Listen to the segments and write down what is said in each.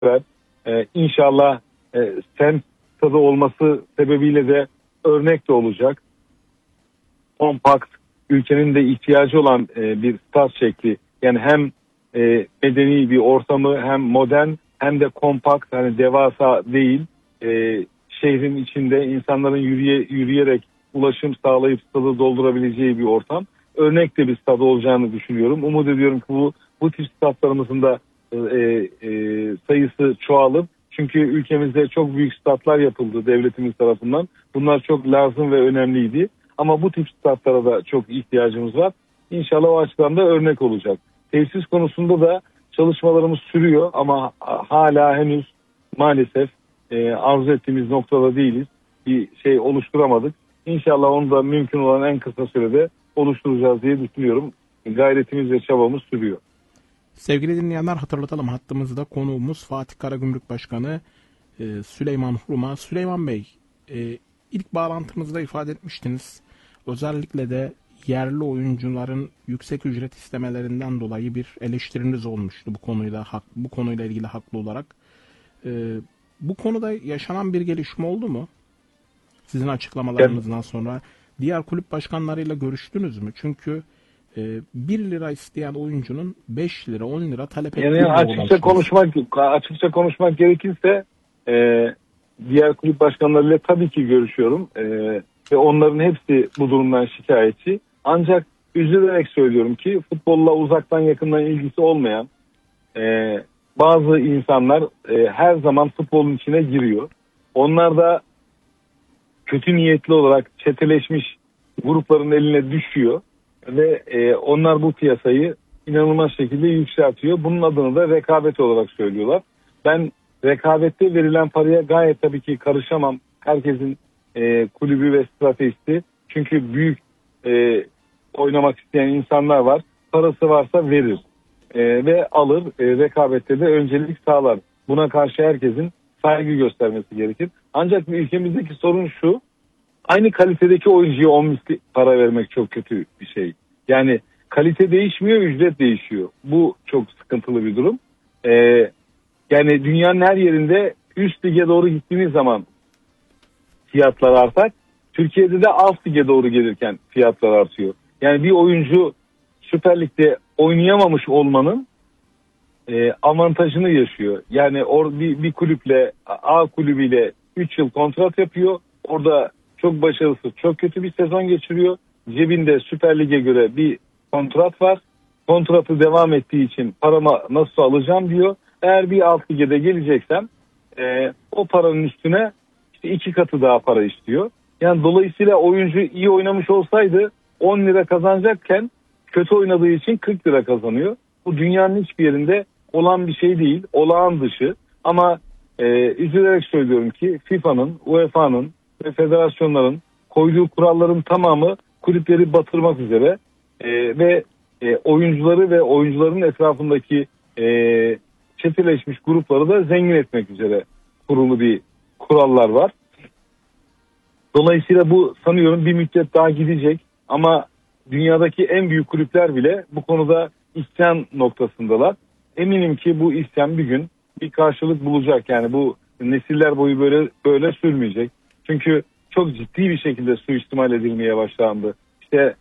İnşallah semt stadı olması sebebiyle de örnek de olacak. Kompakt, ülkenin de ihtiyacı olan bir stat şekli. Yani hem medeni bir ortamı, hem modern, hem de kompakt, hani devasa değil, şehrin içinde insanların yürüyerek ulaşım sağlayıp stadı doldurabileceği bir ortam. Örnek de bir stad olacağını düşünüyorum. Umut ediyorum ki bu tip stadlarımızın da sayısı çoğalır. Çünkü ülkemizde çok büyük stadlar yapıldı devletimiz tarafından. Bunlar çok lazım ve önemliydi. Ama bu tip stadlara da çok ihtiyacımız var. İnşallah o açıdan da örnek olacak. Tesis konusunda da çalışmalarımız sürüyor ama hala henüz maalesef arzu ettiğimiz noktada değiliz. Bir şey oluşturamadık. İnşallah onu da mümkün olan en kısa sürede oluşturacağız diye düşünüyorum. Gayretimiz ve çabamız sürüyor. Sevgili dinleyenler, hatırlatalım, hattımızda konuğumuz Fatih Karagümrük Başkanı Süleyman Hurma. Süleyman Bey, ilk bağlantımızda ifade etmiştiniz. Özellikle de yerli oyuncuların yüksek ücret istemelerinden dolayı bir eleştiriniz olmuştu bu konuyla ilgili haklı olarak. Bu konuda yaşanan bir gelişme oldu mu? Sizin açıklamalarınızdan sonra diğer kulüp başkanlarıyla görüştünüz mü? Çünkü 1 lira isteyen oyuncunun 5 lira 10 lira talep ettiği yani açıkça konuşmak gerekirse diğer kulüp başkanlarıyla tabii ki görüşüyorum ve onların hepsi bu durumdan şikayetçi. Ancak üzülerek söylüyorum ki futbolla uzaktan yakından ilgisi olmayan bazı insanlar her zaman futbolun içine giriyor. Onlar da kötü niyetli olarak çeteleşmiş grupların eline düşüyor ve onlar bu piyasayı inanılmaz şekilde yükseltiyor. Bunun adını da rekabet olarak söylüyorlar. Ben rekabette verilen paraya gayet tabii ki karışamam. Herkesin kulübü ve stratejisi. Çünkü büyük oynamak isteyen insanlar var. Parası varsa verir ve alır. Rekabette de öncelik sağlar. Buna karşı herkesin saygı göstermesi gerekir. Ancak ülkemizdeki sorun şu: aynı kalitedeki oyuncuya 10 misli para vermek çok kötü bir şey. Yani kalite değişmiyor, ücret değişiyor. Bu çok sıkıntılı bir durum. Yani dünyanın her yerinde üst lige doğru gittiğiniz zaman fiyatlar artar. Türkiye'de de alt lige doğru gelirken fiyatlar artıyor. Yani bir oyuncu Süper Lig'de oynayamamış olmanın avantajını yaşıyor. Yani bir kulüple, A kulübüyle 3 yıl kontrat yapıyor. Orada çok başarısız, çok kötü bir sezon geçiriyor. Cebinde Süper Lig'e göre bir kontrat var. Kontratı devam ettiği için paramı nasıl alacağım diyor. Eğer bir alt lige de geleceksem o paranın üstüne işte 2 katı daha para istiyor. Yani dolayısıyla oyuncu iyi oynamış olsaydı 10 lira kazanacakken kötü oynadığı için 40 lira kazanıyor. Bu dünyanın hiçbir yerinde olan bir şey değil. Olağan dışı. Ama üzülerek söylüyorum ki FIFA'nın, UEFA'nın ve federasyonların koyduğu kuralların tamamı kulüpleri batırmak üzere ve oyuncuları ve oyuncuların etrafındaki çeteleşmiş grupları da zengin etmek üzere kurulu bir kurallar var. Dolayısıyla bu sanıyorum bir müddet daha gidecek ama dünyadaki en büyük kulüpler bile bu konuda isyan noktasındalar. Eminim ki bu isyan bir gün bir karşılık bulacak. Yani bu nesiller boyu böyle sürmeyecek. Çünkü çok ciddi bir şekilde suistimal edilmeye başlandı. İşte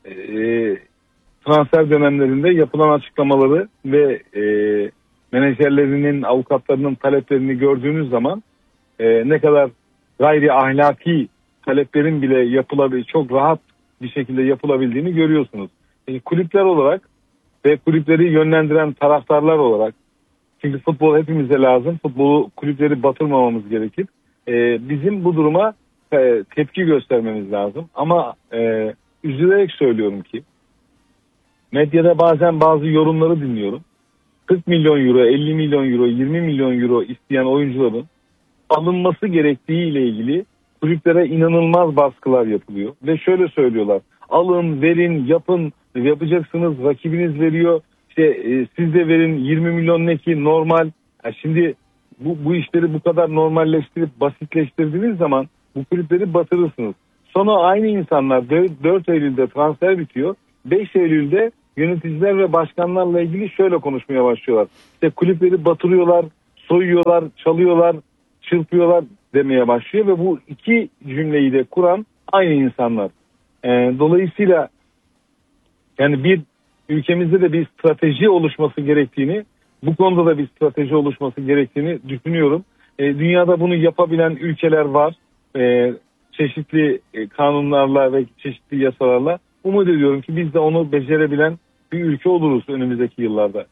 transfer dönemlerinde yapılan açıklamaları ve menajerlerinin, avukatlarının taleplerini gördüğünüz zaman ne kadar gayri ahlaki taleplerin bile çok rahat bir şekilde yapılabildiğini görüyorsunuz. Kulüpler olarak ve kulüpleri yönlendiren taraftarlar olarak, çünkü futbol hepimize lazım, futbolu, kulüpleri batırmamamız gerekir. Bizim bu duruma tepki göstermemiz lazım. Ama üzülerek söylüyorum ki medyada bazen bazı yorumları dinliyorum. 40 milyon euro, 50 milyon euro, 20 milyon euro isteyen oyuncuların alınması gerektiği ile ilgili kulüplere inanılmaz baskılar yapılıyor. Ve şöyle söylüyorlar: alın, verin, yapın, yapacaksınız, rakibiniz veriyor. İşte siz de verin, 20 milyon ne ki normal. Yani şimdi bu işleri bu kadar normalleştirip basitleştirdiğiniz zaman bu kulüpleri batırırsınız. Sonra aynı insanlar 4 Eylül'de transfer bitiyor. 5 Eylül'de yöneticiler ve başkanlarla ilgili şöyle konuşmaya başlıyorlar: İşte kulüpleri batırıyorlar, soyuyorlar, çalıyorlar, çırpıyorlar demeye başlıyor ve bu iki cümleyi de kuran aynı insanlar. Dolayısıyla yani bir ülkemizde de bir strateji oluşması gerektiğini, bu konuda da bir strateji oluşması gerektiğini düşünüyorum. Dünyada bunu yapabilen ülkeler var. Çeşitli kanunlarla ve çeşitli yasalarla. Umut ediyorum ki biz de onu becerebilen bir ülke oluruz önümüzdeki yıllarda.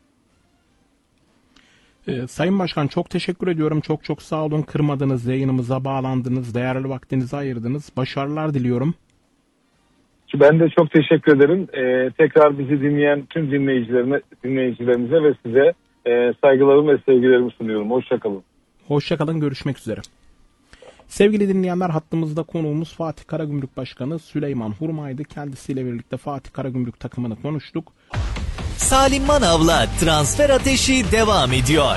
Sayın Başkan, çok teşekkür ediyorum. Çok çok sağ olun. Kırmadınız, yayınımıza bağlandınız, değerli vaktinizi ayırdınız. Başarılar diliyorum. Ben de çok teşekkür ederim. Tekrar bizi dinleyen tüm dinleyicilerimize ve size saygılarımı ve sevgilerimi sunuyorum. Hoşçakalın. Hoşçakalın. Görüşmek üzere. Sevgili dinleyenler, hattımızda konuğumuz Fatih Karagümrük Başkanı Süleyman Hurma'ydı. Kendisiyle birlikte Fatih Karagümrük takımını konuştuk. Salim Manav'la Transfer Ateşi devam ediyor.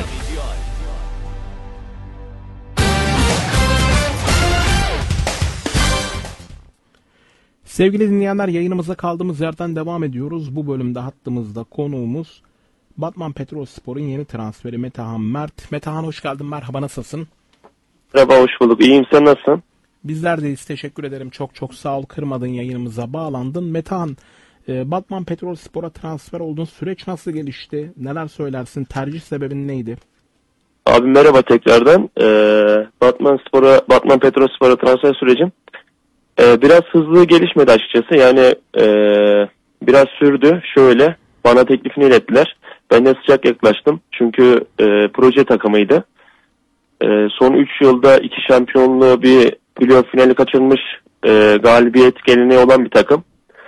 Sevgili dinleyenler, yayınımıza kaldığımız yerden devam ediyoruz. Bu bölümde hattımızda konuğumuz Batman Petrolspor'un yeni transferi Metehan Mert. Metehan, hoş geldin. Merhaba, nasılsın? Merhaba, hoş bulduk. İyiyim, sen nasılsın? Bizler deyiz, teşekkür ederim. Çok çok sağ ol, kırmadın, yayınımıza bağlandın. Metehan, Batman Petrolspor'a transfer oldun. Süreç nasıl gelişti? Neler söylersin? Tercih sebebin neydi? Abi merhaba tekrardan. Batman Petrolspor'a transfer sürecim biraz hızlı gelişmedi açıkçası. Yani biraz sürdü. Şöyle, bana teklifini ilettiler. Ben de sıcak yaklaştım. Çünkü proje takımıydı. Son 3 yılda 2 şampiyonluğu, bir playoff finali kaçırmış, galibiyet geleneği olan bir takım.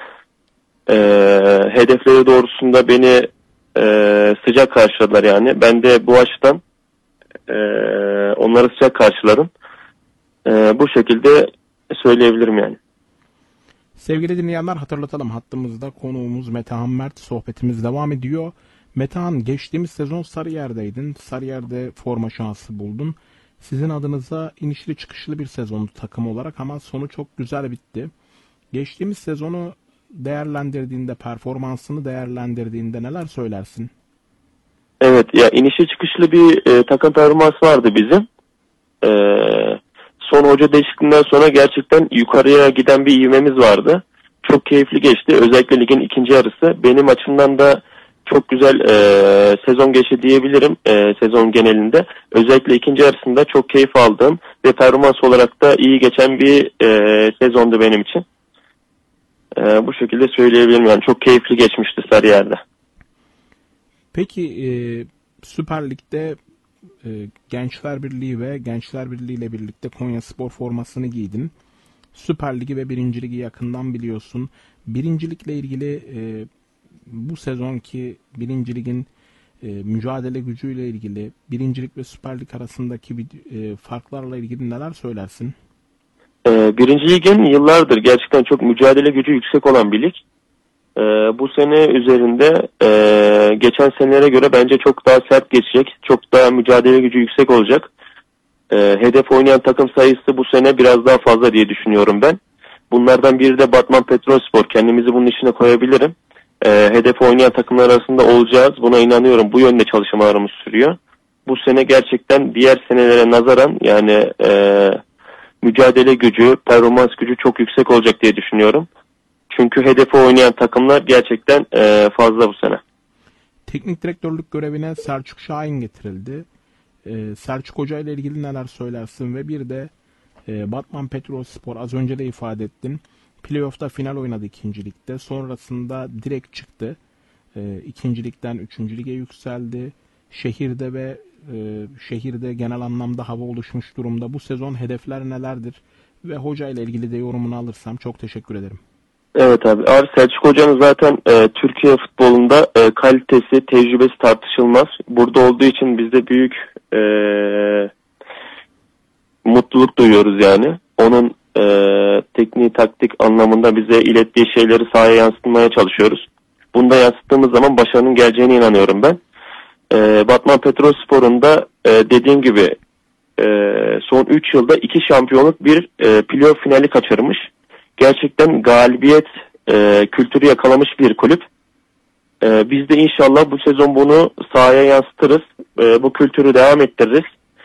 Hedefleri doğrusunda beni sıcak karşıladılar yani. Ben de bu açıdan onları sıcak karşıladım. Bu şekilde söyleyebilirim yani. Sevgili dinleyenler, hatırlatalım, hattımızda konuğumuz Metehan Mert, sohbetimiz devam ediyor. Metehan, geçtiğimiz sezon Sarıyer'deydin. Sarıyer'de forma şansı buldun. Sizin adınıza inişli çıkışlı bir sezondu takım olarak ama sonu çok güzel bitti. Geçtiğimiz sezonu değerlendirdiğinde, performansını değerlendirdiğinde neler söylersin? Evet, ya inişli çıkışlı bir takım performansı vardı bizim. Son hoca değişikliğinden sonra gerçekten yukarıya giden bir ivmemiz vardı. Çok keyifli geçti. Özellikle ligin ikinci yarısı. Benim açımdan da çok güzel sezon geçti diyebilirim sezon genelinde. Özellikle ikinci yarısında çok keyif aldığım ve performans olarak da iyi geçen bir sezondu benim için. Bu şekilde söyleyebilirim. Yani çok keyifli geçmişti Sarıyer'de. Peki Süper Lig'de Gençler Birliği ve Gençler Birliği ile birlikte Konyaspor formasını giydin. Süper Ligi ve 1. Ligi yakından biliyorsun. 1. Lig'le ilgili bu sezonki 1. Lig'in mücadele gücüyle ilgili, 1. Lig ve Süper Lig arasındaki farklarla ilgili neler söylersin? 1. Lig'in yıllardır gerçekten çok mücadele gücü yüksek olan bir lig. Bu sene üzerinde geçen senelere göre bence çok daha sert geçecek. Çok daha mücadele gücü yüksek olacak. Hedef oynayan takım sayısı bu sene biraz daha fazla diye düşünüyorum ben. Bunlardan biri de Batman Petrolspor. Kendimizi bunun içine koyabilirim. Hedef oynayan takımlar arasında olacağız. Buna inanıyorum. Bu yönde çalışmalarımız sürüyor. Bu sene gerçekten diğer senelere nazaran yani mücadele gücü, performans gücü çok yüksek olacak diye düşünüyorum. Çünkü hedefe oynayan takımlar gerçekten fazla bu sene. Teknik direktörlük görevine Selçuk Şahin getirildi. Selçuk Hoca ile ilgili neler söylersin? Ve bir de Batman Petrolspor, az önce de ifade ettin. Playoff'ta final oynadı 2. Lig'de. Sonrasında direkt çıktı. 2. Lig'den 3. Lig'e yükseldi. Şehirde genel anlamda hava oluşmuş durumda. Bu sezon hedefler nelerdir? Ve hoca ile ilgili de yorumunu alırsam çok teşekkür ederim. Evet abi. Selçuk Hoca'nın zaten Türkiye futbolunda kalitesi, tecrübesi tartışılmaz. Burada olduğu için biz de büyük mutluluk duyuyoruz yani. Onun teknik, taktik anlamında bize ilettiği şeyleri sahaya yansıtmaya çalışıyoruz. Bunda yansıttığımız zaman başarının geleceğine inanıyorum ben. Batman Petrolspor'un da dediğim gibi son 3 yılda 2 şampiyonluk, bir playoff finali kaçırmış. Gerçekten galibiyet kültürü yakalamış bir kulüp. Biz de inşallah bu sezon bunu sahaya yansıtırız. Bu kültürü devam ettiririz.